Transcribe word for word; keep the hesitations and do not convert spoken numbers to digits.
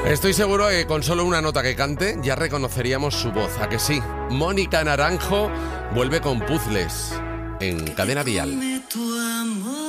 Estoy seguro que con solo una nota que cante ya reconoceríamos su voz. ¿A que sí? Mónica Naranjo vuelve con Puzzles en Cadena Dial. Tu amor.